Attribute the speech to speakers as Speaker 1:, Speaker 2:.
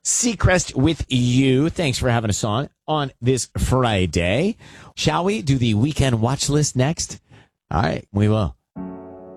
Speaker 1: Seacrest with you. Thanks for having us on this Friday. Shall we do the weekend watch list next? All right, we will.